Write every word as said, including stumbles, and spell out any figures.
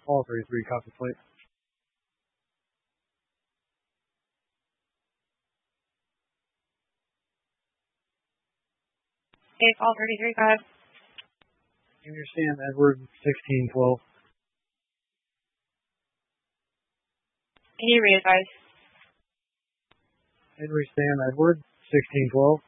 All thirty-three, copy flight. It's all thirty-three, go ahead. Junior Sam, Edward, sixteen twelve. Can you re-advise? Henry Sam, Edward, sixteen twelve.